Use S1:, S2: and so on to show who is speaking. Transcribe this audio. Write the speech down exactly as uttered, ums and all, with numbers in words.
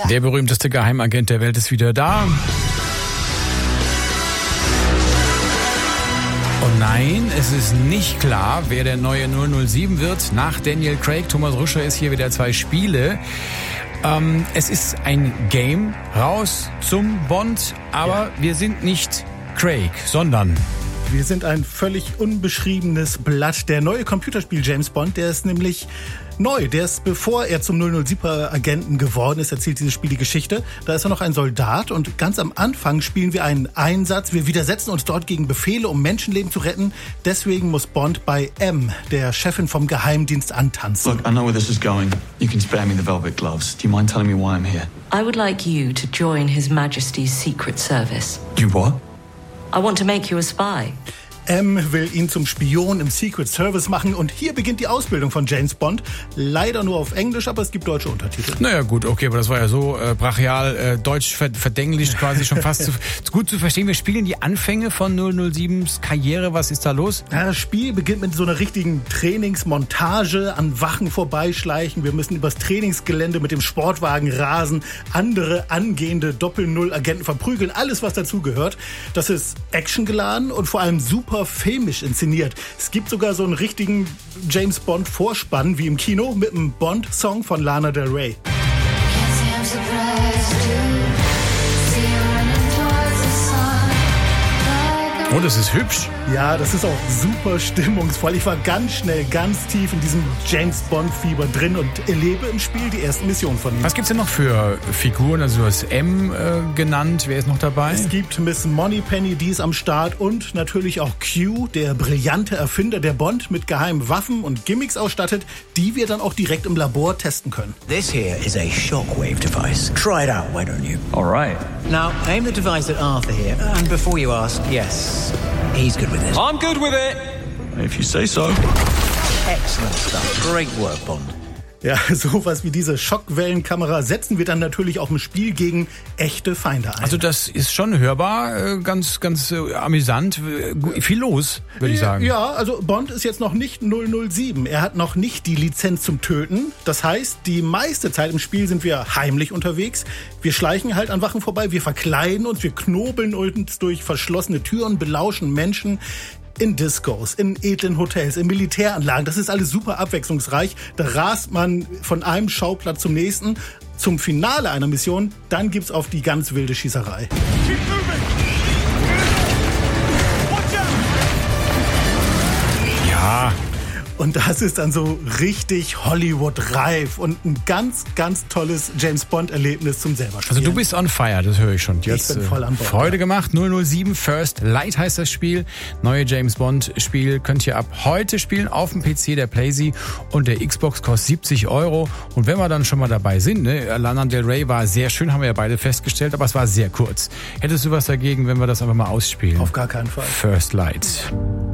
S1: Der berühmteste Geheimagent der Welt ist wieder da. Und nein, es ist nicht klar, wer der neue null null sieben wird. Nach Daniel Craig, Thomas Ruscher ist hier wieder zwei Spiele. Ähm, es ist ein Game raus zum Bond, aber ja. wir sind nicht Craig, sondern...
S2: Wir sind ein völlig unbeschriebenes Blatt. Der neue Computerspiel James Bond, der ist nämlich neu. Der ist, bevor er zum null null sieben-Agenten geworden ist, erzählt dieses Spiel die Geschichte. Da ist er noch ein Soldat und ganz am Anfang spielen wir einen Einsatz. Wir widersetzen uns dort gegen Befehle, um Menschenleben zu retten. Deswegen muss Bond bei M, der Chefin vom Geheimdienst, antanzen.
S3: Look, I know where this is going. You can spare me the velvet gloves. Do you mind telling me why I'm here?
S4: I would like you to join His Majesty's Secret Service.
S3: You what?
S4: I want to make you a spy.
S2: M will ihn zum Spion im Secret Service machen und hier beginnt die Ausbildung von James Bond. Leider nur auf Englisch, aber es gibt deutsche Untertitel.
S1: Naja gut, okay, aber das war ja so äh, brachial, äh, deutsch verdenglischt quasi schon fast zu, gut zu verstehen. Wir spielen die Anfänge von null null siebens Karriere. Was ist da los?
S2: Ja, das Spiel beginnt mit so einer richtigen Trainingsmontage, an Wachen vorbeischleichen. Wir müssen übers Trainingsgelände mit dem Sportwagen rasen, andere angehende Doppel-Null-Agenten verprügeln. Alles, was dazugehört. Das ist actiongeladen und vor allem super filmisch inszeniert. Es gibt sogar so einen richtigen James-Bond-Vorspann wie im Kino mit einem Bond-Song von Lana Del Rey.
S1: Und es ist hübsch.
S2: Ja, das ist auch super stimmungsvoll. Ich war ganz schnell, ganz tief in diesem James-Bond-Fieber drin und erlebe im Spiel die ersten Missionen von ihm.
S1: Was gibt's denn noch für Figuren? Also du hast M äh, genannt. Wer ist noch dabei?
S2: Es gibt Miss Moneypenny, die ist am Start. Und natürlich auch Q, der brillante Erfinder, der Bond mit geheimen Waffen und Gimmicks ausstattet, die wir dann auch direkt im Labor testen können.
S5: This here is a shockwave device. Try it out, why don't you?
S3: All right.
S5: Now, aim the device at Arthur here. And before you ask, yes, he's good with it.
S3: I'm good with it. If you say so.
S5: Excellent stuff. Great work, Bond.
S2: Ja, sowas wie diese Schockwellenkamera setzen wir dann natürlich auch im Spiel gegen echte Feinde ein.
S1: Also das ist schon hörbar, ganz, ganz äh, amüsant. Viel los, würde ich sagen.
S2: Ja, also Bond ist jetzt noch nicht null null sieben. Er hat noch nicht die Lizenz zum Töten. Das heißt, die meiste Zeit im Spiel sind wir heimlich unterwegs. Wir schleichen halt an Wachen vorbei, wir verkleiden uns, wir knobeln uns durch verschlossene Türen, belauschen Menschen. In Discos, in edlen Hotels, in Militäranlagen. Das ist alles super abwechslungsreich. Da rast man von einem Schauplatz zum nächsten. Zum Finale einer Mission, dann gibt's auf die ganz wilde Schießerei.
S1: Ja.
S2: Und das ist dann so richtig Hollywood-reif und ein ganz, ganz tolles James-Bond-Erlebnis zum selber spielen.
S1: Also du bist on fire, das höre ich schon.
S2: Jetzt, ich bin voll an Bord.
S1: Freude gemacht. null null sieben First Light heißt das Spiel. Neue James-Bond-Spiel könnt ihr ab heute spielen auf dem P C, der PlayStation und der Xbox kostet siebzig Euro. Und wenn wir dann schon mal dabei sind, ne, Lana Del Rey war sehr schön, haben wir ja beide festgestellt, aber es war sehr kurz. Hättest du was dagegen, wenn wir das einfach mal ausspielen?
S2: Auf gar keinen Fall.
S1: First Light.